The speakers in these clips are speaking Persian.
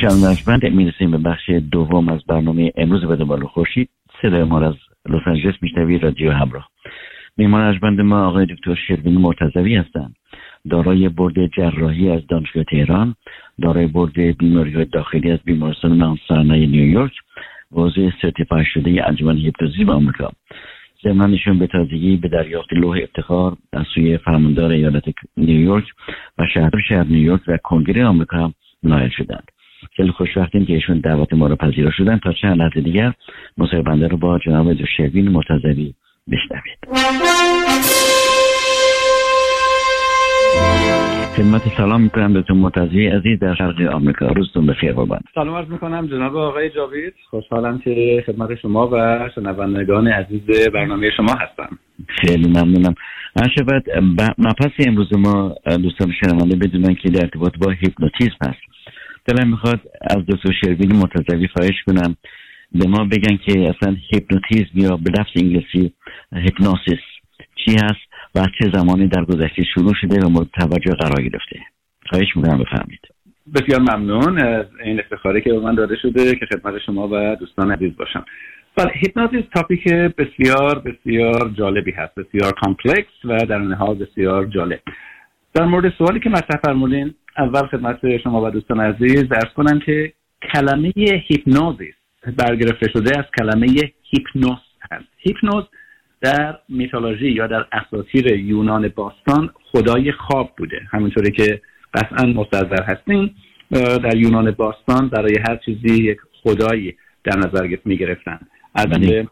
شنوندگان میرسیم به بخش دوم از برنامه امروز به دنبال خورشید. صدای ما از لس آنجلس میشنوی رادیو همراه. مهمان ارجمند ما آقای دکتر شروین مرتضوی هستند. دارای بورد جراحی از دانشگاه تهران، دارای بورد بیماری‌های داخلی از بیمارستان ماونت سینای نیویورک، عضو سرتیفای شده انجمن هیپنوتیزم آمریکا. ضمنانشون به تازگی به دریافت لوح افتخار از سوی فرماندار ایالت نیویورک و شهر نیویورک و کنگره آمریکا نائل شدند. خیلی خوشبختیم که ایشون دعوت ما رو پذیرا شدن. تا چند لحظه دیگر مصاحبه بنده رو با جناب دکتر شروین مرتضوی بشنوید. خدمت سلام میکنم دکتر مرتضوی عزیز در شرق آمریکا. روزتون بخیر قربان. سلام عرض میکنم جناب آقای جاوید. خوشحالم که خدمت شما و شنوندگان عزیز برنامه شما هستم. خیلی ممنونم. شبت مبحث امروز ما دوستان شنونده بدونن که در ارتباط با هیپنوتیزم هست. دلم میخواد از دکتر شروین مرتضوی خواهش کنم به ما بگن که اصلا هیپنوتیزم یا به لفظ انگلیسی هیپنوسیس چی هست و از چه زمانی در گذشته شروع شده و مورد توجه قرار گرفته. خواهش میکنم بفرمایید. بسیار ممنون از این افتخاری که به من داده شده که خدمت شما و دوستان عزیز باشم. بله، هیپنوتیزم تاپیک بسیار بسیار جالبی هست، بسیار کامپلکس و در این حال بسیار جالب. در مورد سوالی که مطرح فرمودین، اول خدمت شما و دوستان عزیز عرض کنم که کلمه هیپنوزیس برگرفته شده از کلمه هیپنوس هست. هیپنوز در میتولوژی یا در اساطیر یونان باستان خدای خواب بوده. همونطوری که قطعا مستحضر هستین، در یونان باستان برای هر چیزی یک خدایی در نظر میگرفتن. البته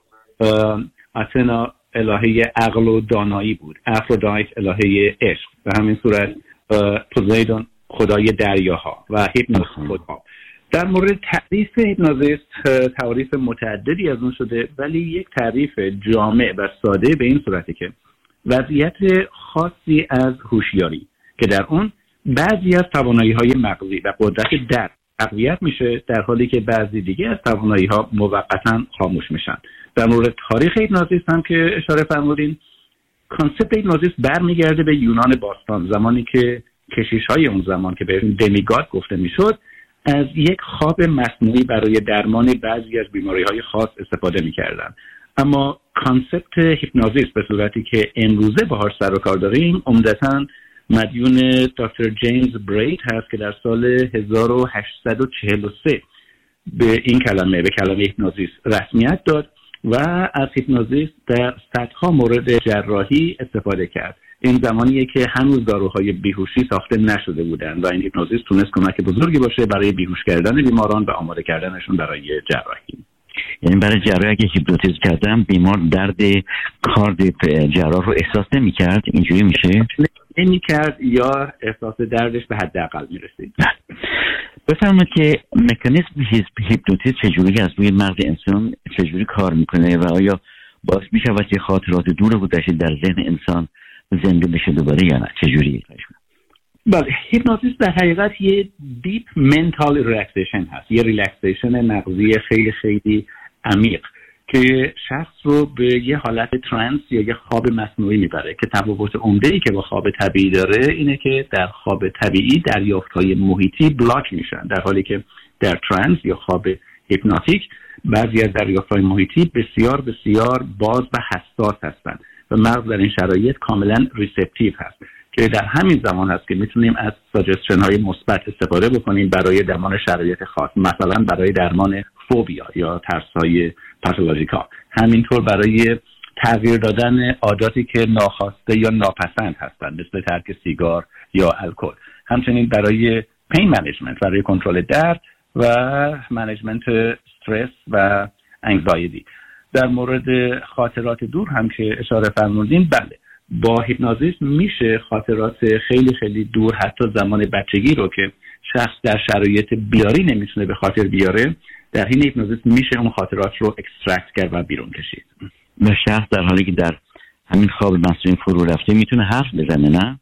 اتنا الهه عقل و دانایی بود، افرودیت الهه عشق، به همین صورت پوزیدون خدای دریاها و هیپنوس خدا. در مورد تعریف هیپنوزیست تعریف متعددی از اون شده، ولی یک تعریف جامع و ساده به این صورته که وضعیت خاصی از هوشیاری که در اون بعضی از توانایی‌های مغزی و قدرت درک تقویت میشه، در حالی که بعضی دیگه از توانایی‌ها موقتاً خاموش میشن. در مورد تاریخ هیپنوزیست هم که اشاره فرمودین، کانسپت هیپنوزیست برمیگرده به یونان باستان، زمانی که کشیش‌های اون زمان که بهشون دمیگاد گفته میشد از یک خواب مصنوعی برای درمان بعضی از بیماری‌های خاص استفاده می‌کردند. اما کانسپت هیپنوزیست به صورتی که امروزه باهاش سر و کار داریم عمدتاً مدیون دکتر جیمز برید هست که در سال 1843 به این کلمه، به کلمه هیپنوزیست رسمیت داد و از هیپنوزیست در صدها مورد جراحی استفاده کرد. این زمانیه که هنوز داروهای بیهوشی ساخته نشده بودند و این هیپنوزیست تونست کمک بزرگی باشه برای بیهوش کردن بیماران و آماده کردنشون برای جراحی. یعنی برای جراحی که هیپنوتیزم کردن بیمار درد کارد جراح رو احساس نمی‌کرد، اینجوری میشه؟ نمی‌کرد یا احساس دردش به حداقل میرسید. بفرمایید که مکانیزم هیپنوتیزم چجوری از روی مغز انسان چجوری کار میکنه و آیا باعث میشود که خاطرات دور گذشته در ذهن انسان زنده بشه دوباره یا نه؟ چجوری؟ بله، هیپنوتیزم در حقیقت یه دیپ منتال ریلکسیشن هست، یه ریلکسیشن مغزی خیلی خیلی عمیق که شخص رو به یه حالت ترانس یا یه خواب مصنوعی میبره که تفاوت عمده‌ای که با خواب طبیعی داره اینه که در خواب طبیعی دریافت‌های محیطی بلاک میشن، در حالی که در ترانس یا خواب هیپنوتیک بعضی از دریافت‌های محیطی بسیار بسیار باز و حساس هستند و مغز در این شرایط کاملا ریسپتیو هست که در همین زمان هست که میتونیم از ساجستشن های مثبت استفاده بکنیم برای درمان شرایط خاص، مثلا برای درمان فوبیا یا ترس های پاتولوژیکال، همینطور برای تغییر دادن عاداتی که ناخواسته یا ناپسند هستند مثل ترک سیگار یا الکل، همچنین برای پین منیجمنت، برای کنترل درد و منیجمنت استرس و انگزایتی. در مورد خاطرات دور هم که اشاره فرمودین، بله، با هیپنوزیسم میشه خاطرات خیلی خیلی دور، حتی زمان بچگی رو که شخص در شرایط بیاری نمیتونه به خاطر بیاره، در حین هیپنوزیسم میشه اون خاطرات رو اکسترکت کرد و بیرون کشید. و شخص در حالی که در همین خواب مصنوعی فرو رفته میتونه حرف بزنه، نه؟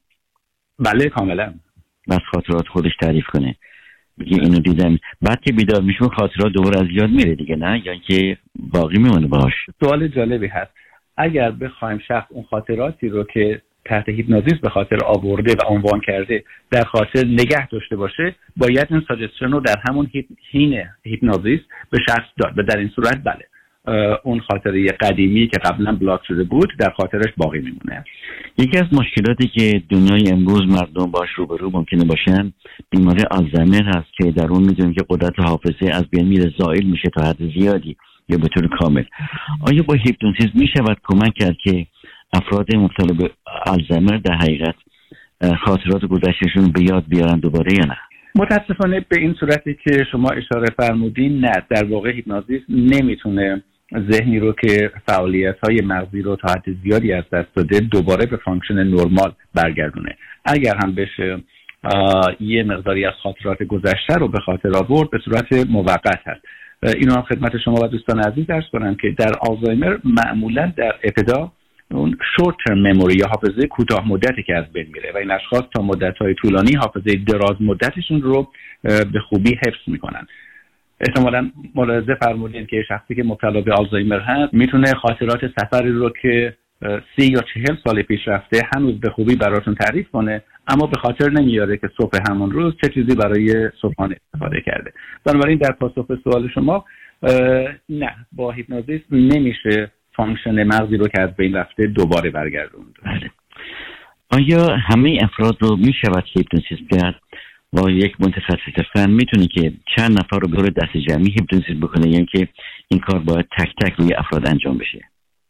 بله، کاملا. بس خاطرات خودش تعریف کنه، بگه اینو دیدم، بعد که بیدار میشه خاطرات دوباره از یاد میره دیگه، نه؟ یا اینکه باقی میمونه باهاش؟ سوال جالبی هست. اگر بخوایم شخص اون خاطراتی رو که تحت هیپنوزیس به خاطر آورده و عنوان کرده در خاطر نگه داشته باشه، باید این ساجستشن رو در همون حین هیپنوزیس به شخص داد و در این صورت بله اون خاطره قدیمی که قبلا بلاک شده بود در خاطرش باقی میمونه. یکی از مشکلاتی که دنیای امروز مردم باش روبرو ممکنه باشن بیماری آلزایمر هست که در اون میدونیم که قدرت حافظه از بین میره، زائل میشه تا حد زیادی یا به طور کامل. آیا با هیپنوتیزم میشود کمک کرد که افراد مبتلا به آلزایمر در حقیقت خاطرات گذشتهشون به یاد بیارن دوباره یا نه؟ متاسفانه به این صورتی که شما اشاره فرمودین نه، در واقع هیپنوزیس نمیتونه ذهنی رو که فعالیت‌های مغزی رو تا حد زیادی از دست داده دوباره به فانکشن نرمال برگردونه. اگر هم بشه یه مقداری از خاطرات گذشته رو به خاطر آورد به صورت موقت هست. اینو هم خدمت شما و دوستان عزیز عرض کنم که در آلزایمر معمولا در ابتدا اون شورت ترم مموری یا حافظه کوتاه مدتی که از بین میره و این اشخاص تا مدت‌های طولانی حافظه دراز مدتشون رو به خوبی حفظ میکنن. احتمالاً ملاحظه فرمودین که شخصی که مبتلا به آلزایمر هست میتونه خاطرات سفری رو که 30 یا 40 سال پیش رفته هنوز به خوبی براتون تعریف کنه، اما به خاطر نمیاره که صبح همون روز چه چیزی برای صبحانه استفاده کرده. بنابراین در پاسخ به سوال شما نه، با هیپنوزیس نمیشه فانکشن مغزی رو که از بین رفته دوباره برگردوند. بله. آیا همه افراد رو میشود هیپنوتیزم کرد و یک متخصص فن میتونه که چند نفر رو به طور دست جمعی هیپنوتیزم بکنه، یعنی که این کار باید تک تک روی افراد انجام بشه؟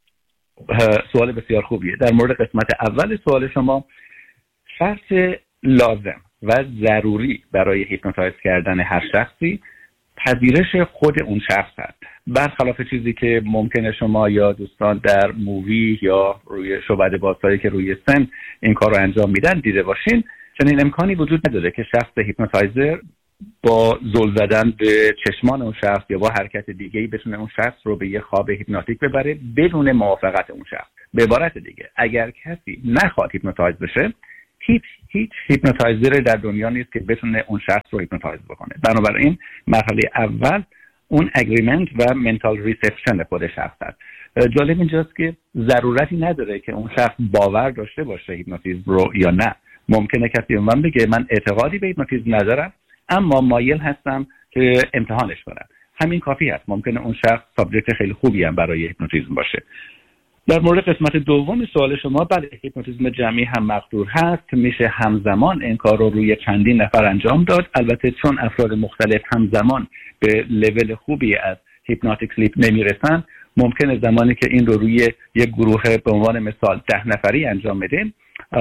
سوال بسیار خوبیه. در مورد قسمت اول سوال شما، شرط لازم و ضروری برای هیپنوتایز کردن هر شخصی پذیرش خود اون شخص هست. برخلاف چیزی که ممکنه شما یا دوستان در مووی یا روی شعبده بازهایی که روی سن این کار رو انجام میدن دیده باشین، چنین امکانی وجود نداره که شخص هیپنوتایزر با زل زدن به چشمان اون شخص یا با حرکت دیگه‌ای بتونه اون شخص رو به یه خواب هیپنوتیک ببره بدون موافقت اون شخص. به عبارت دیگه اگر کسی نخواد هیپنوتایز بشه، هیچ هیپنوتایزر در دنیا نیست که بتونه اون شخص رو هیپنوتایز بکنه. بنابراین مرحله اول اون اگریمنت و منتال ریسپشن خود شخص هست. جالب اینجاست که ضرورتی نداره که اون شخص باور داشته باشه هیپنوتیزم رو یا نه. ممکنه کسی به من بگه من اعتقادی به هیپنوتیزم ندارم اما مایل هستم که امتحانش کنم. همین کافی هست. ممکنه اون شخص سابجکت خیلی خوبی هم برای هیپنوتیزم باشه. در مورد قسمت دوم سوال شما، بله هیپنوتیزم جمعی هم مقدور هست، میشه همزمان این کار رو روی چندین نفر انجام داد. البته چون افراد مختلف همزمان به لول خوبی از هیپنوتیک سلیپ نمیرسن، ممکنه زمانی که این رو روی یک گروه به عنوان مثال 10 نفری انجام بدیم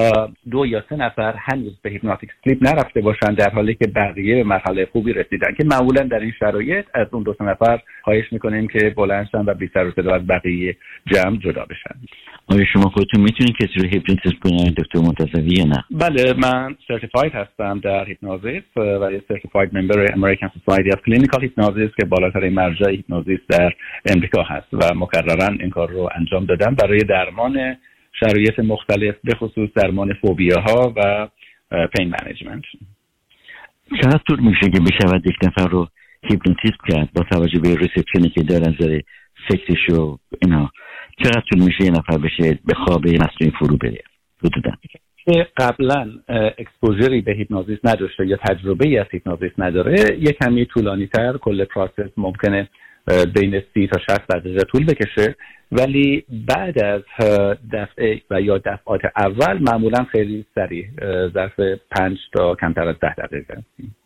2 یا 3 نفر هنوز به هیپنوتیک سلیپ نرفته باشن، در حالی که بقیه به مرحله خوبی رسیدن که معمولا در این شرایط از اون 2 نفر خواهش میکنیم که بلند شن و بی سر و صدا از بقیه جمع جدا بشن. آیا شما خودتون میتونید کسی رو هیپنوتیزم کنید دکتر منتزوی یا نه؟ بله، من سرتیفاید هستم در هیپنوزیس و یه سرتیفاید ممبر امریکن سوسایتی اف کلینیکال هیپنوزیس که بالاترین مرجع هیپنوزیس در امریکا هست و مکررا این کار رو انجام دادم برای درمان شرایط مختلف، به خصوص درمان فوبیاها و پین منیجمنت. چقدر طول میشه که بشود یک نفر رو هیپنوتیزم کرد با توجه به ریسپشنی که داره، نظر فکرش و اینا؟ چقدر طول میشه یه نفر بشه به خواب مصنوعی فرو بره؟ حدودا قبلا اکسپوژری به هیپنوزیس نداشته یا تجربه از هیپنوزیس نداره، یک کمی طولانی تر کل پروسس ممکنه بین 30 تا 60 دقیقه طول بکشه، ولی بعد از دفعه و یا دفعات اول معمولا خیلی سریع ظرف 5 تا کمتر از 10 دقیقه.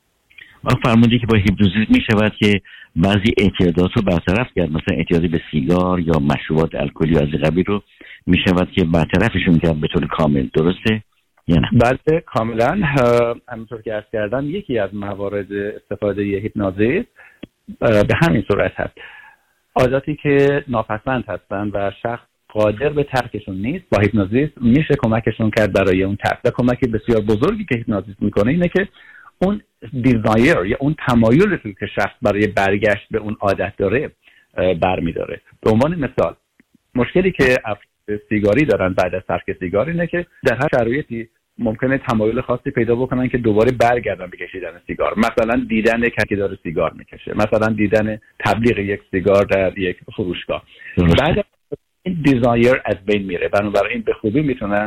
فرمودی که با هیپنوتیزم می شود که بعضی اعتیادات رو برطرف کرد، مثلا اعتیاد به سیگار یا مشروبات الکلی از قبیل رو می شود که برطرفشون کرد به طور کامل، درسته یا نه؟ بله کاملا. همونطور که عرض کردم یکی از موارد استفاده هیپنوزیس به همین صورت هست. عاداتی که ناپسند هستن و شخص قادر به ترکشون نیست، با هیپنوزیس میشه کمکشون کرد برای اون ترک. و کمکی بسیار بزرگی که هیپنوزیس میکنه اینه که اون دیزایر یا اون تمایلی که شخص برای برگشت به اون عادت داره برمیداره. به عنوان مثال مشکلی که سیگاری دارن بعد از ترک سیگار اینه که در هر شرایطی ممکنه تمایل خاصی پیدا بکنن که دوباره برگردن به کشیدن سیگار. مثلا دیدن کسی که داره سیگار میکشه، مثلا دیدن تبلیغ یک سیگار در یک فروشگاه. بعد این دیزایر از بین میره، بنابراین به خوبی میتونن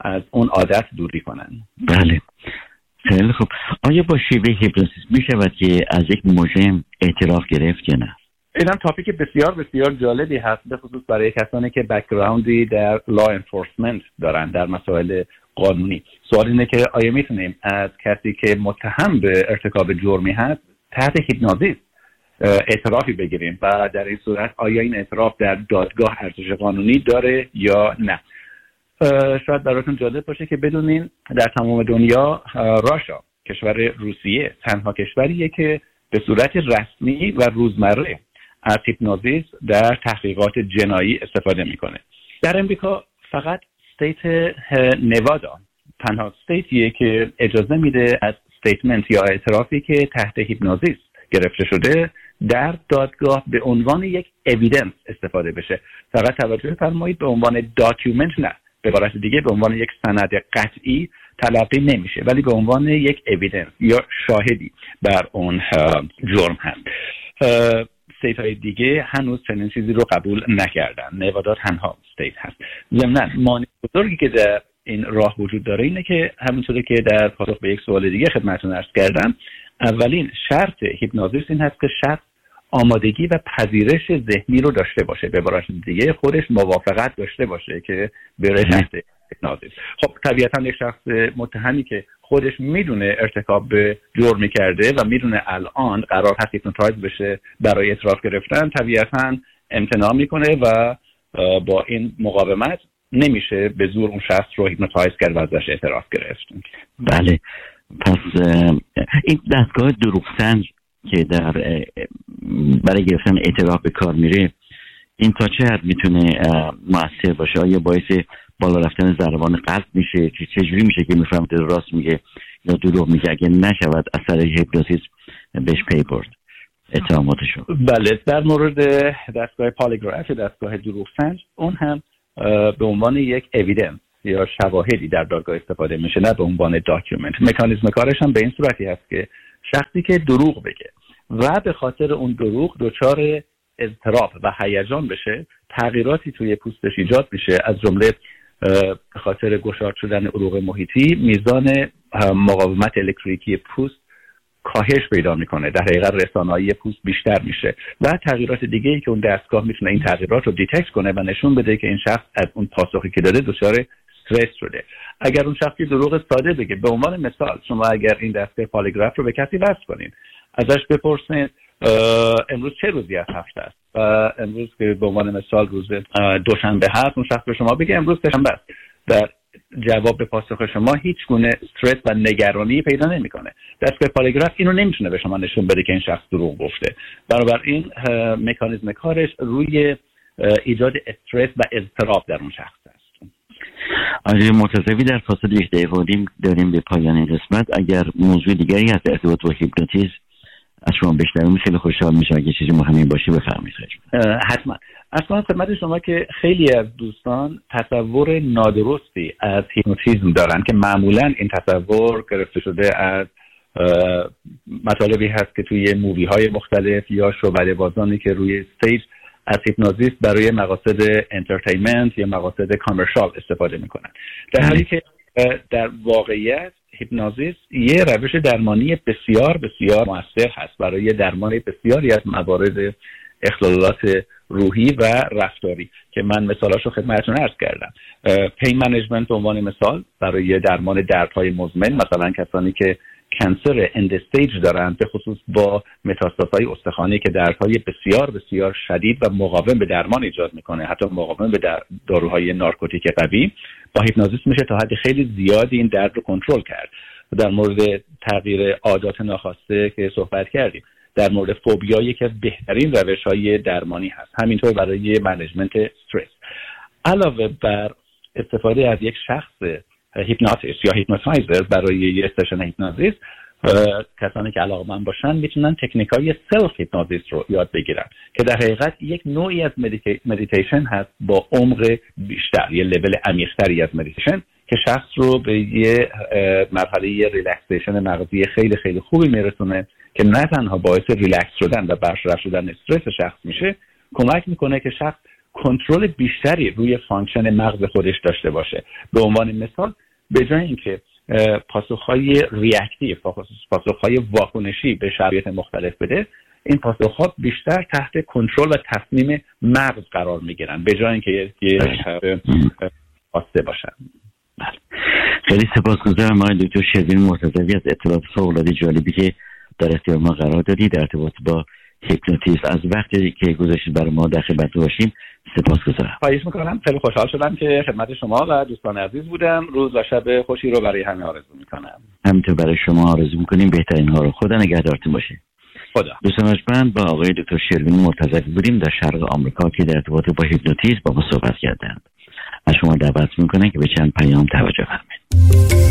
از اون عادت دوری کنن. بله، خیلی خوب. آیا با شیوه هیپنوتیزم میشود که از یک مجرم اعتراف گرفت یا نه؟ این هم تاپیک بسیار بسیار جالبی هست، به خصوص برای کسانی که بک‌گراندی در لا انفورسمنت دارن، در مسائل قانونی. سوال اینه که آیا میتونیم از کسی که متهم به ارتکاب جرمی هست تحت هیپنوتیزم اعترافی بگیریم و در این صورت آیا این اعتراف در دادگاه ارزش قانونی داره یا نه؟ شاید براتون جالب باشه که بدونین در تمام دنیا راشا، کشور روسیه، تنها کشوریه که به صورت رسمی و روزمره از هیپنوتیزم در تحقیقات جنایی استفاده میکنه. در امریکا فقط استیت نوادا تنها استیتیه که اجازه میده از استیتمنت یا اعترافی که تحت هیپنوتیزم گرفته شده در دادگاه به عنوان یک اویدنس استفاده بشه. فقط توجه فرمایید، به عنوان داکیومنت نه، به عبارت دیگه به عنوان یک سند قطعی تلقی نمیشه، ولی به عنوان یک اویدنس یا شاهدی بر اون جرم هست. استیت‌های دیگه هنوز چنین چیزی رو قبول نکردن. نوادا تنها استیت هست. ضمناً مانع بزرگی که در این راه وجود داره اینه که همونطوری که در پاسخ به یک سوال دیگه خدمتتون عرض کردم، اولین شرط هیپنوتیزم این هست که شخص آمادگی و پذیرش ذهنی رو داشته باشه، به عبارت دیگه خودش موافقت داشته باشه که بره تحت هیپنوتیزم. خب طبیعتاً یک شخص متهمی که خودش میدونه ارتکاب به جرمی کرده و میدونه الان قرار هست هیپنوتایز بشه برای اعتراف گرفتن، طبیعتاً امتناع میکنه و با این مقاومت نمیشه به زور اون شخص رو هیپنوتایز کرد و ازش اعتراف گرفت. بله، پس این دستگاه دروغسنج که برای گرفتن اعتراف به کار میره، این تا چه حد میتونه مؤثر باشه؟ آیا باعث بالا رفتن ضربان قلب میشه؟ چجوری میشه که میفهمه راست میگه یا دروغ میگه اگه نشود اثر هیپنوتیزم بهش پی برد اتهاماتشو؟ بله، در مورد دستگاه پالیگراف، دستگاه دروغسنج، اون هم به عنوان یک اویدنس یا شواهدی در دادگاه استفاده میشه، نه به عنوان داکیومنت. مکانیزم کارش هم به این صورتی هست که شخصی که دروغ بگه و به خاطر اون دروغ دچار اضطراب و هیجان بشه، تغییراتی توی پوستش ایجاد میشه، از جمله به خاطر گشاد شدن عروق محیطی میزان مقاومت الکتریکی پوست کاهش پیدا میکنه، در حقیقت رسانایی پوست بیشتر میشه و تغییرات دیگه ای که اون دستگاه میتونه این تغییرات رو دیتکت کنه و نشون بده که این شخص از اون پاسخی که داده دچار استرس شده. اگر اون شخصی دروغ ساده بگه، به عنوان مثال شما اگر این دستگاه پالیگراف رو به کسی وصل کنین، ازش بپرسین امروز چه روزی از هفته است و امروز که به عنوان مثال روز دوشنبه هست، اون شخص به شما بگه امروز سه‌شنبه است، در جواب به پاسخ شما هیچ گونه استرس و نگرانی پیدا نمیکنه. دستگاه پالیگراف اینو نمیتونه به شما نشون بده که این شخص دروغ گفته. بنابراین مکانیزم کارش روی ایجاد استرس و اضطراب در اون شخص است. آقای مرتضوی، در فاصله 1 دقیقه و نیم داریم به پایان این قسمت. اگر موضوع دیگری هست ارتباط با هیپنوتیزم از شما بشنویم خیلی خوشحال میشم. اگه چیزی مهمی باشه بفرمایید. حتما. اصلا خدمت شما که خیلی از دوستان تصور نادرستی از هیپنوتیزم دارن که معمولا این تصور گرفته شده از مطالبی هست که توی مووی های مختلف یا شعبده‌بازانی که روی استیج از هیپنوتیزم برای مقاصد انترتینمنت یا مقاصد کامرشال استفاده میکنن، در حالی که در واقعیت هیپنوتیزم یه روش درمانی بسیار بسیار مؤثر هست برای درمان بسیاری از موارد اختلالات روحی و رفتاری که من مثالاشو خدمتتون عرض کردم. پین منیجمنت به عنوان مثال برای درمان دردهای مزمن، مثلا کسانی که کانسر اند استیج دارن، به خصوص با متاستازهای استخوانی که دردهای بسیار بسیار شدید و مقاوم به درمان ایجاد میکنه، حتی مقاوم به داروهای نارکوتیک قوی، با هیپنوتیزم میشه تا حد خیلی زیادی این درد رو کنترل کرد. در مورد تغییر عادات ناخواسته که صحبت کردیم، در مورد فوبیا یکی از بهترین روش‌های درمانی هست، همینطور برای منیجمنت استرس. علاوه بر استفاده از یک شخص هیپنوتیست یا هیپنوتایزر برای یک سشن هیپنوتیزم، کسانی که علاقه‌مند باشن میتونن تکنیک‌های سلف هیپنوتیزم رو یاد بگیرن که در حقیقت یک نوعی از مدیتیشن هست با عمق بیشتر، یه لول عمیق‌تری از مدیتیشن که شخص رو به یه مرحله ریلکسیشن مغزی خیلی خیلی خوبی میرسونه که نه تنها باعث ریلکس شدن و برطرف شدن استرس شخص میشه، کمک میکنه که شخص کنترل بیشتری روی فانکشن مغز خودش داشته باشه. به عنوان مثال به جای اینکه پاسخهای ریاکتیو، پاسخهای واکنشی به شرایط مختلف بده، این پاسخها بیشتر تحت کنترل و تصمیم مغز قرار میگیرن به جای اینکه یه خواسته باشن. خیلی سپاسگزارم آقای دکتر شروین مرتضوی از اطلاعات فوق‌العاده جالبی که در اختیار ما قرار دادی در ارتباط با هیپنوتیزم. از وقتی که گذاشتید برای ما در خدمت باشیم سپاسگزارم. خواهش میکنم. خیلی خوشحال شدم که خدمت شما و دوستان عزیز بودم. روز و شب خوشی رو برای همه آرزو میکنم. همینطور برای شما آرزو میکنیم. بهترین ها رو. خدا نگهدارتون باشه. خدا. دوستان ارجمند، با آقای دکتر شروین مرتضوی بودیم در شرق آمریکا که در ارتباط با هیپنوتیزم با ما صحبت کردند. از شما دعوت میکنم که به چند پیام توجه فرمایید.